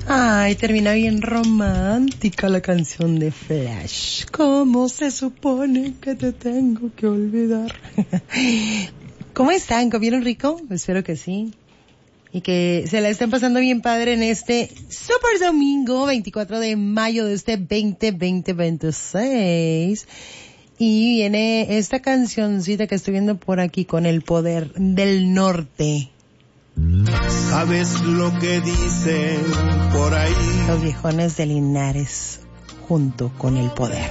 Ay, termina bien romántica la canción de Flash. ¿Cómo se supone que te tengo que olvidar? ¿Cómo están? ¿Comieron rico? Espero que sí. Y que se la estén pasando bien padre en este super domingo 24 de mayo de este 2026. Y viene esta cancioncita que estoy viendo por aquí con El Poder del Norte. ¿Sabes lo que dicen por ahí? Los viejones de Linares junto con El Poder.